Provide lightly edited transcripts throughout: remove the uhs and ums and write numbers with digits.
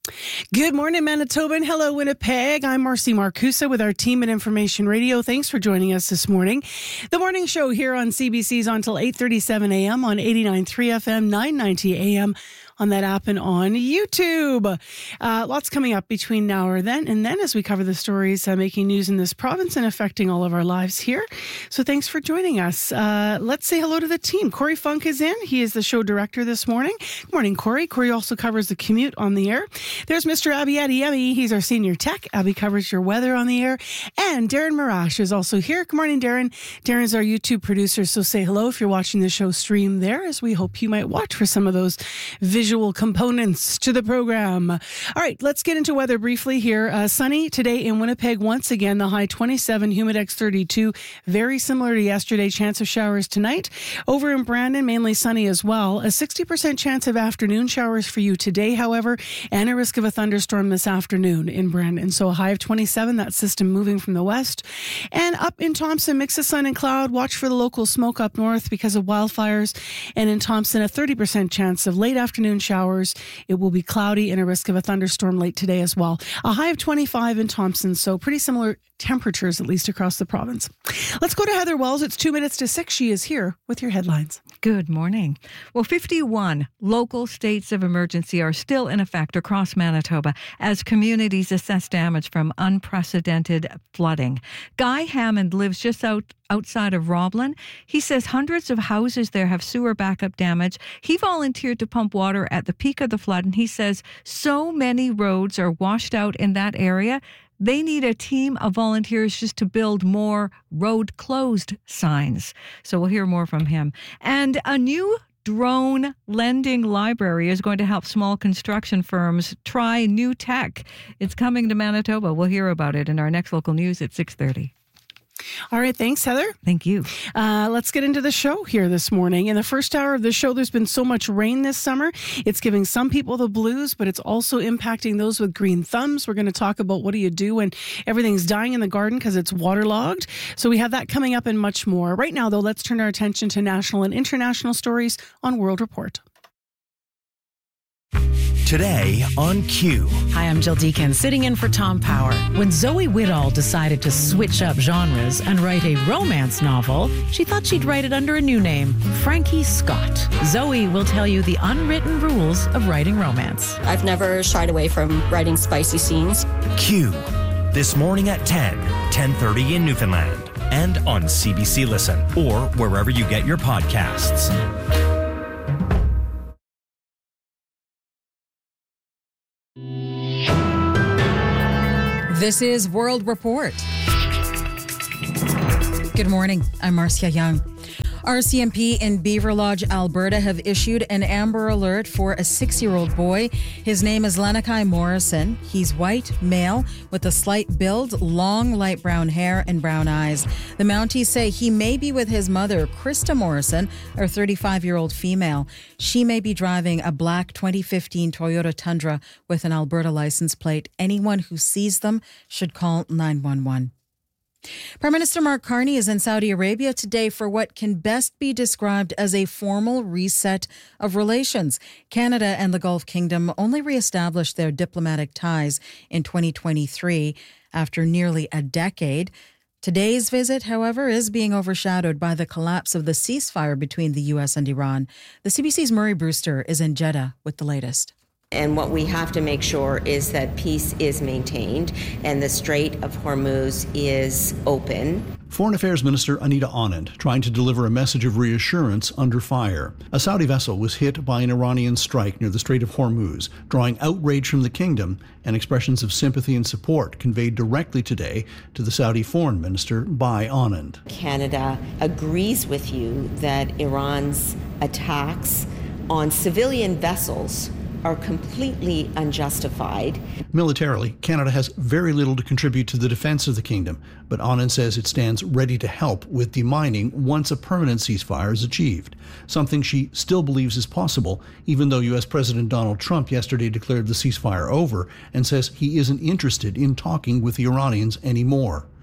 Good morning, Manitoba, and hello, Winnipeg. I'm Marcy Marcusa with our team at Information Radio. Thanks for joining us this morning. The morning show here on CBC is on until 8:37 a.m. on 89.3 FM, 990 a.m. on that app and on YouTube. Lots coming up between now and then as we cover the stories making news in this province and affecting all of our lives here. So thanks for joining us. Let's say hello to the team. Corey Funk is in. He is the show director this morning. Good morning, Corey. Corey also covers the commute on the air. There's Mr. Abby Adeyemi. He's our senior tech. Abby covers your weather on the air. And Darren Marash is also here. Good morning, Darren. Darren's our YouTube producer, so say hello if you're watching the show stream there, as we hope you might watch for some of those visual components to the program. All right, let's get into weather briefly here. Sunny today in Winnipeg once again, the high 27, humidex 32. Very similar to yesterday, chance of showers tonight. Over in Brandon, mainly sunny as well. A 60% chance of afternoon showers for you today, however, and a risk of a thunderstorm this afternoon in Brandon. So a high of 27, that system moving from the west. And up in Thompson, mix of sun and cloud. Watch for the local smoke up north because of wildfires. And in Thompson, a 30% chance of late afternoon showers. It will be cloudy and a risk of a thunderstorm late today as well. A high of 25 in Thompson, so pretty similar temperatures, at least across the province. Let's go to Heather Wells. It's 2 minutes to 6. She is here with your headlines. Good morning. Well, 51 local states of emergency are still in effect across Manitoba as communities assess damage from unprecedented flooding. Guy Hammond lives just outside of Roblin. He says hundreds of houses there have sewer backup damage. He volunteered to pump water at the peak of the flood, and he says so many roads are washed out in that area. They need a team of volunteers just to build more road closed signs. So we'll hear more from him. And a new drone lending library is going to help small construction firms try new tech. It's coming to Manitoba. We'll hear about it in our next local news at 6:30. All right. Thanks, Heather. Thank you. Let's get into the show here this morning. In the first hour of the show, there's been so much rain this summer. It's giving some people the blues, but it's also impacting those with green thumbs. We're going to talk about what do you do when everything's dying in the garden because it's waterlogged. So we have that coming up and much more. Right now, though, let's turn our attention to national and international stories on World Report. Today on Q. Hi, I'm Jill Deacon, sitting in for Tom Power. When Zoe Whittall decided to switch up genres and write a romance novel, she thought she'd write it under a new name, Frankie Scott. Zoe will tell you the unwritten rules of writing romance. I've never shied away from writing spicy scenes. Q. This morning at 10:30 in Newfoundland. And on CBC Listen or wherever you get your podcasts. This is World Report. Good morning. I'm Marcia Young. RCMP in Beaver Lodge, Alberta have issued an Amber Alert for a 6-year-old boy. His name is Lenakai Morrison. He's white, male, with a slight build, long light brown hair and brown eyes. The Mounties say he may be with his mother, Krista Morrison, a 35-year-old female. She may be driving a black 2015 Toyota Tundra with an Alberta license plate. Anyone who sees them should call 911. Prime Minister Mark Carney is in Saudi Arabia today for what can best be described as a formal reset of relations. Canada and the Gulf Kingdom only reestablished their diplomatic ties in 2023 after nearly a decade. Today's visit, however, is being overshadowed by the collapse of the ceasefire between the U.S. and Iran. The CBC's Murray Brewster is in Jeddah with the latest. And what we have to make sure is that peace is maintained and the Strait of Hormuz is open. Foreign Affairs Minister Anita Anand trying to deliver a message of reassurance under fire. A Saudi vessel was hit by an Iranian strike near the Strait of Hormuz, drawing outrage from the kingdom and expressions of sympathy and support conveyed directly today to the Saudi Foreign Minister by Anand. Canada agrees with you that Iran's attacks on civilian vessels are completely unjustified. Militarily, Canada has very little to contribute to the defense of the kingdom, but Anand says it stands ready to help with demining once a permanent ceasefire is achieved, something she still believes is possible, even though U.S. President Donald Trump yesterday declared the ceasefire over and says he isn't interested in talking with the Iranians anymore.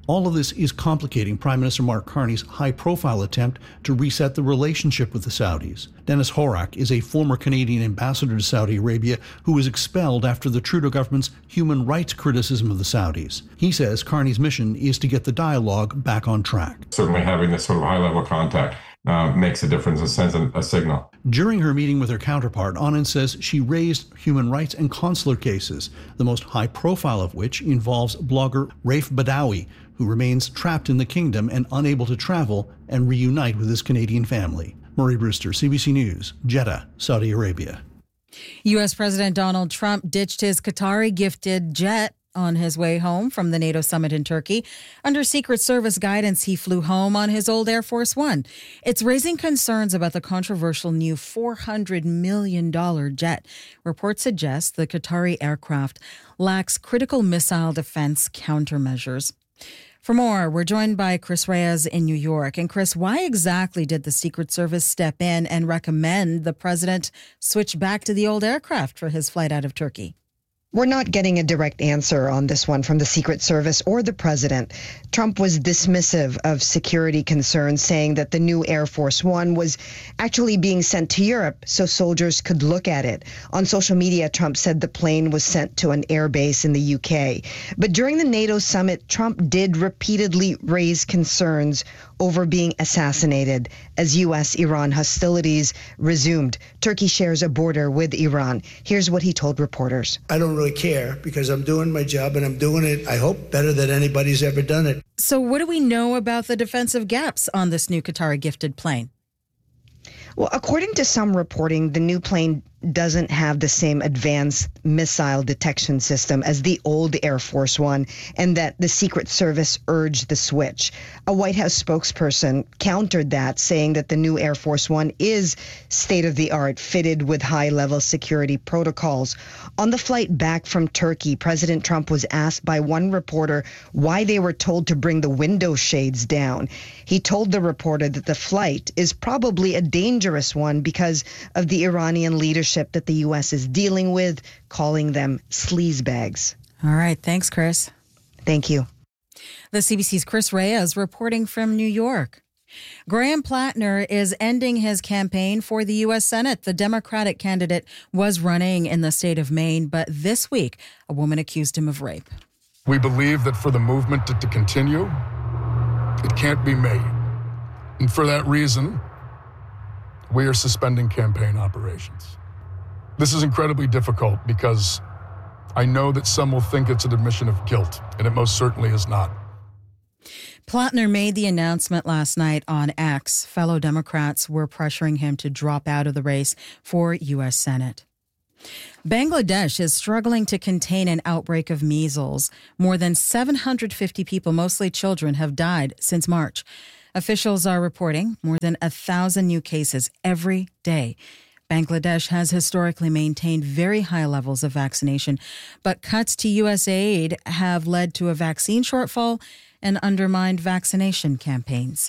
All of this is complicating Prime Minister Mark Carney's high-profile attempt to reset the relationship with the Saudis. Dennis Horak is a former Canadian ambassador to Saudi Arabia who was expelled after the Trudeau government's human rights criticism of the Saudis. He says Carney's mission is to get the dialogue back on track. Certainly having this sort of high-level contact makes a difference and sends a signal. During her meeting with her counterpart, Anand says she raised human rights and consular cases, the most high-profile of which involves blogger Raif Badawi, who remains trapped in the kingdom and unable to travel and reunite with his Canadian family. Murray Brewster, CBC News, Jeddah, Saudi Arabia. U.S. President Donald Trump ditched his Qatari-gifted jet on his way home from the NATO summit in Turkey. Under Secret Service guidance, he flew home on his old Air Force One. It's raising concerns about the controversial new $400 million jet. Reports suggest the Qatari aircraft lacks critical missile defense countermeasures. For more, we're joined by Chris Reyes in New York. And Chris, why exactly did the Secret Service step in and recommend the president switch back to the old aircraft for his flight out of Turkey? We're not getting a direct answer on this one from the Secret Service or the president. Trump was dismissive of security concerns, saying that the new Air Force One was actually being sent to Europe so soldiers could look at it. On social media, Trump said the plane was sent to an air base in the UK. But during the NATO summit, Trump did repeatedly raise concerns over being assassinated as U.S.-Iran hostilities resumed. Turkey shares a border with Iran. Here's what he told reporters. I don't really care because I'm doing my job and I'm doing it, I hope, better than anybody's ever done it. So what do we know about the defensive gaps on this new Qatari-gifted plane? Well, according to some reporting, the new plane doesn't have the same advanced missile detection system as the old Air Force One, and that the Secret Service urged the switch. A White House spokesperson countered that, saying that the new Air Force One is state-of-the-art, fitted with high-level security protocols. On the flight back from Turkey, President Trump was asked by one reporter why they were told to bring the window shades down. He told the reporter that the flight is probably a dangerous one because of the Iranian leadership that the U.S. is dealing with, calling them sleazebags. All right. Thanks, Chris. Thank you. The CBC's Chris Reyes reporting from New York. Graham Plattner is ending his campaign for the U.S. Senate. The Democratic candidate was running in the state of Maine, but this week, a woman accused him of rape. We believe that for the movement to continue, it can't be made. And for that reason, we are suspending campaign operations. This is incredibly difficult because I know that some will think it's an admission of guilt, and it most certainly is not. Plattner made the announcement last night on X. Fellow Democrats were pressuring him to drop out of the race for U.S. Senate. Bangladesh is struggling to contain an outbreak of measles. More than 750 people, mostly children, have died since March. Officials are reporting more than 1,000 new cases every day. Bangladesh has historically maintained very high levels of vaccination, but cuts to U.S. aid have led to a vaccine shortfall and undermined vaccination campaigns.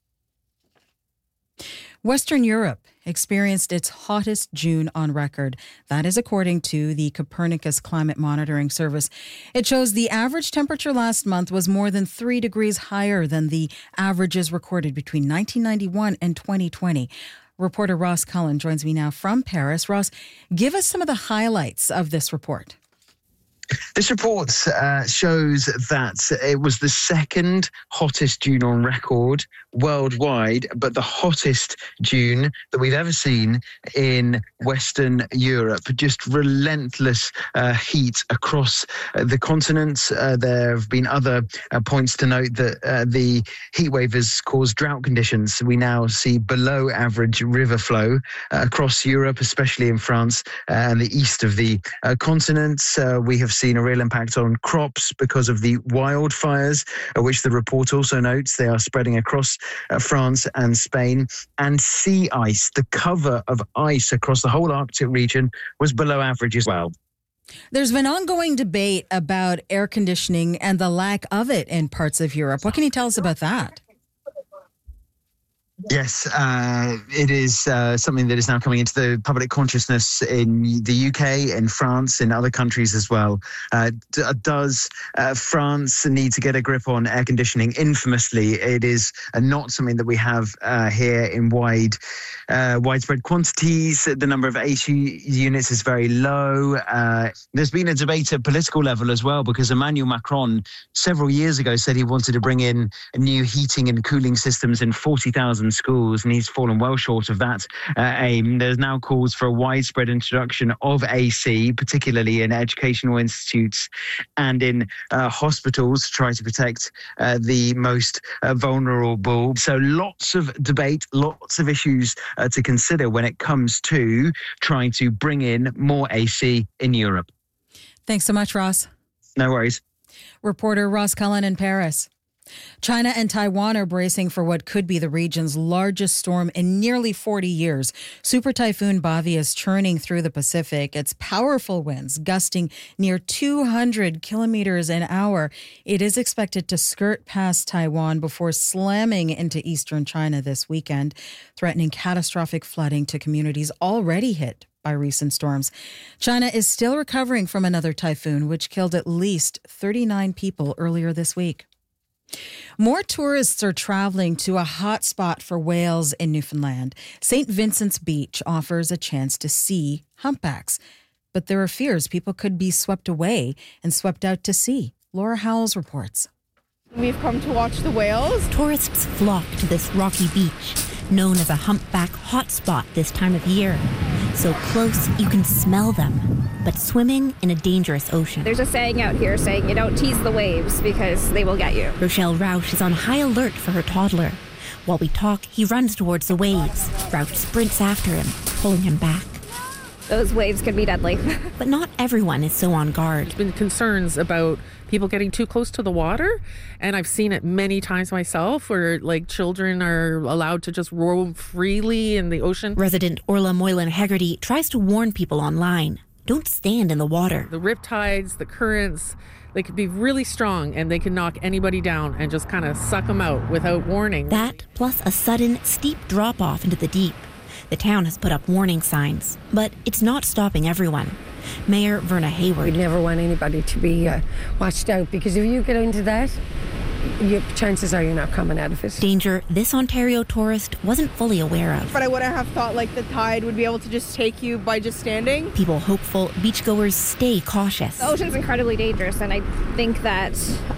Western Europe experienced its hottest June on record. That is according to the Copernicus Climate Monitoring Service. It shows the average temperature last month was more than 3 degrees higher than the averages recorded between 1991 and 2020. Reporter Ross Cullen joins me now from Paris. Ross, give us some of the highlights of this report. This report shows that it was the second hottest June on record worldwide, but the hottest June that we've ever seen in Western Europe. Just relentless heat across the continent. There have been other points to note that the heat wave has caused drought conditions. We now see below average river flow across Europe, especially in France and the east of the continent. We have seen a real impact on crops because of the wildfires, which the report also notes they are spreading across France and Spain. And sea ice, the cover of ice across the whole Arctic region, was below average as well. There's been ongoing debate about air conditioning and the lack of it in parts of Europe. What can you tell us about that? Yes, it is something that is now coming into the public consciousness in the UK, in France, in other countries as well. Does France need to get a grip on air conditioning? Infamously, it is not something that we have here in widespread quantities. The number of AC units is very low. There's been a debate at political level as well, because Emmanuel Macron several years ago said he wanted to bring in new heating and cooling systems in 40,000 schools, and he's fallen well short of that aim. There's now calls for a widespread introduction of AC, particularly in educational institutes and in hospitals, to try to protect the most vulnerable. So lots of debate, lots of issues to consider when it comes to trying to bring in more AC in Europe. Thanks so much, Ross. No worries. Reporter Ross Cullen in Paris. China and Taiwan are bracing for what could be the region's largest storm in nearly 40 years. Super Typhoon Bavi is churning through the Pacific. Its powerful winds gusting near 200 kilometers an hour. It is expected to skirt past Taiwan before slamming into eastern China this weekend, threatening catastrophic flooding to communities already hit by recent storms. China is still recovering from another typhoon, which killed at least 39 people earlier this week. More tourists are traveling to a hot spot for whales in Newfoundland. St. Vincent's Beach offers a chance to see humpbacks, but there are fears people could be swept away and swept out to sea. Laura Howells reports. We've come to watch the whales. Tourists flock to this rocky beach, known as a humpback hotspot this time of year. So close you can smell them, but swimming in a dangerous ocean. There's a saying out here saying you don't tease the waves because they will get you. Rochelle Rausch is on high alert for her toddler. While we talk, he runs towards the waves. Rausch sprints after him, pulling him back. Those waves can be deadly. But not everyone is so on guard. There's been concerns about people getting too close to the water, and I've seen it many times myself where children are allowed to just roam freely in the ocean. Resident Orla Moylan Hegarty tries to warn people online. Don't stand in the water. The riptides, the currents, they could be really strong and they can knock anybody down and just kind of suck them out without warning. That plus a sudden steep drop off into the deep. The town has put up warning signs, but it's not stopping everyone. Mayor Verna Hayward. We'd never want anybody to be watched out, because if you get into that, chances are you're not coming out of it. Danger this Ontario tourist wasn't fully aware of. But I wouldn't have thought the tide would be able to just take you by just standing. People hopeful, beachgoers stay cautious. The ocean's incredibly dangerous, and I think that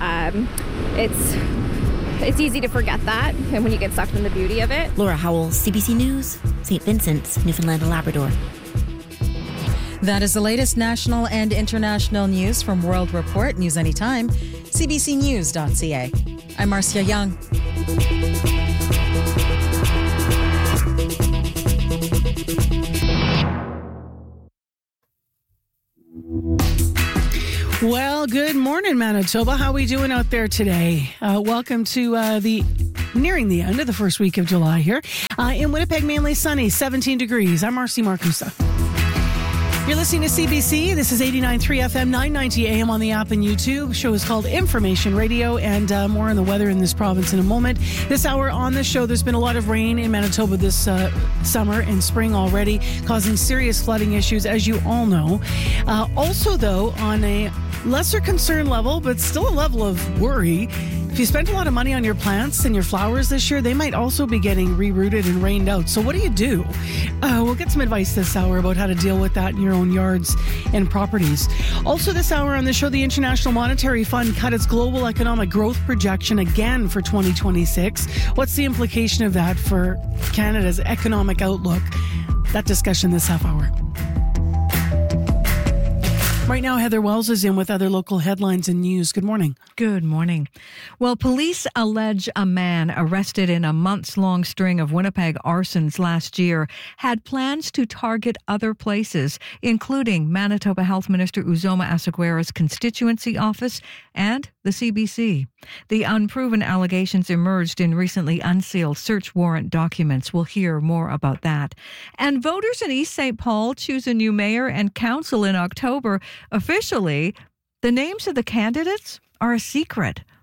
it's easy to forget that, and when you get sucked in the beauty of it. Laura Howell, CBC News, St. Vincent's, Newfoundland and Labrador. That is the latest national and international news from World Report. News anytime, cbcnews.ca. I'm Marcia Young. Well, good morning, Manitoba. How are we doing out there today? Welcome to nearing the end of the first week of July here. In Winnipeg, mainly sunny, 17 degrees. I'm Marcy Marcusa. You're listening to CBC. This is 89.3 FM, 990 AM on the app and YouTube. The show is called Information Radio, and more on the weather in this province in a moment. This hour on the show, there's been a lot of rain in Manitoba this summer and spring already, causing serious flooding issues, as you all know. Also, though, on a lesser concern level, but still a level of worry, if you spent a lot of money on your plants and your flowers this year, they might also be getting rerouted and rained out. So what do? We'll get some advice this hour about how to deal with that in your own yards and properties. Also this hour on the show, the International Monetary Fund cut its global economic growth projection again for 2026. What's the implication of that for Canada's economic outlook? That discussion this half hour. Right now, Heather Wells is in with other local headlines and news. Good morning. Good morning. Well, police allege a man arrested in a months-long string of Winnipeg arsons last year had plans to target other places, including Manitoba Health Minister Uzoma Asseguera's constituency office and the CBC. The unproven allegations emerged in recently unsealed search warrant documents. We'll hear more about that. And voters in East St. Paul choose a new mayor and council in October. Officially, the names of the candidates are a secret,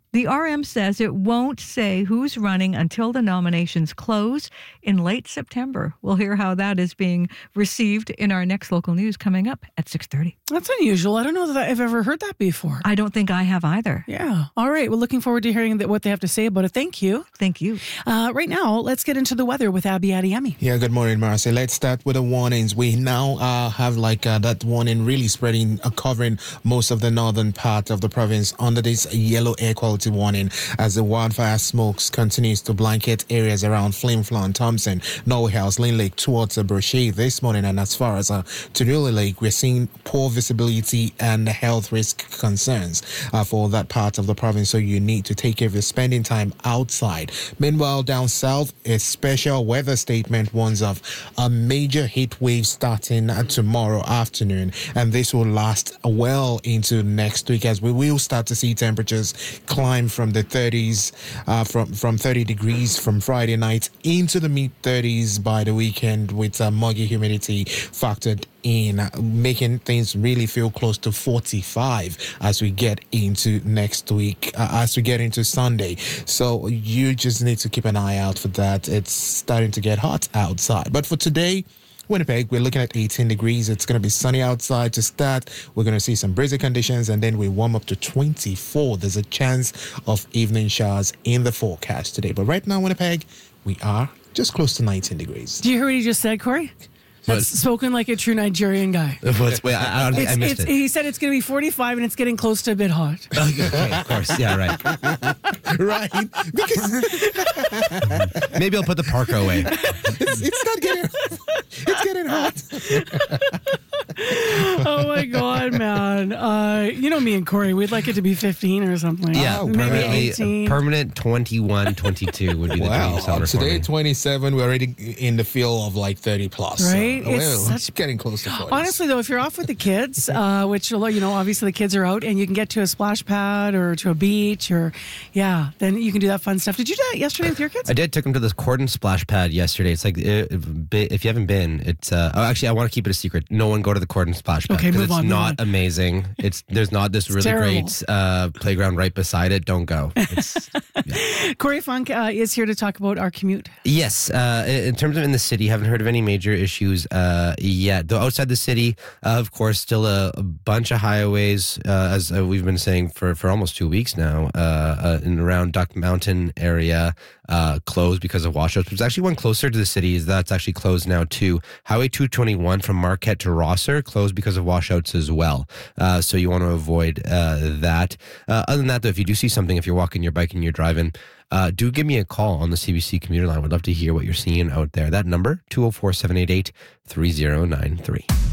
The RM says it won't say who's running until the nominations close in late September. We'll hear how that is being received in our next local news coming up at 6:30. That's unusual. I don't know that I've ever heard that before. I don't think I have either. Yeah. All right. Well, looking forward to hearing what they have to say about it. Thank you. Thank you. Right now, let's get into the weather with Abby Adiemi. Yeah, good morning, Marcy. Let's start with the warnings. We now have that warning really spreading, covering most of the northern part of the province under this yellow air quality warning as the wildfire smokes continues to blanket areas around Flin Flon, Thompson, Norway House, Lynn Lake towards Brochet this morning. And as far as Tuduli Lake, we're seeing poor visibility and health risk concerns for that part of the province. So you need to take care of your spending time outside. Meanwhile, down south, a special weather statement warns of a major heat wave starting tomorrow afternoon. And this will last well into next week as we will start to see temperatures climb from the 30s, from 30 degrees from Friday night into the mid-30s by the weekend with muggy humidity factored in, making things really feel close to 45 as we get into next week, as we get into Sunday. So you just need to keep an eye out for that. It's starting to get hot outside. But for today, Winnipeg, we're looking at 18 degrees. It's going to be sunny outside to start. We're going to see some breezy conditions, and then we warm up to 24. There's a chance of evening showers in the forecast today. But right now, Winnipeg, we are just close to 19 degrees. Do you hear what he just said, Corey? That's spoken like a true Nigerian guy. Wait, I missed it. He said it's going to be 45 and it's getting close to a bit hot. Okay, of course. Yeah, right. Right. Maybe I'll put the parka away. It's not getting hot. It's getting hot. Oh, my God, man. You know me and Corey, we'd like it to be 15 or something. Yeah, maybe 18. Permanent 21, 22 would be the dream summer for today, me. 27, we're already in the feel of like 30 plus. Right? It's getting close to 40. Honestly, though, if you're off with the kids, which, obviously the kids are out, and you can get to a splash pad or to a beach or, then you can do that fun stuff. Did you do that yesterday with your kids? I did. Took them to this Cordon splash pad yesterday. It's like, if you haven't been, it's, actually, I want to keep it a secret. No one go to the Cordon splash pad. Okay, move on. It's not amazing. There's not this really great playground right beside it. Don't go. Corey Funk is here to talk about our commute. Yes. In terms of in the city, haven't heard of any major issues yet. Though outside the city, of course, still a bunch of highways, as we've been saying for almost 2 weeks now, in around Duck Mountain area, closed because of washouts. There's actually one closer to the city that's actually closed now too. Highway 221 from Marquette to Rosser closed because of washouts as well. So you want to avoid that. Other than that, though, if you do see something, if you're walking your bike and you're driving, do give me a call on the CBC commuter line. We'd love to hear what you're seeing out there. That number, 204-788-3093.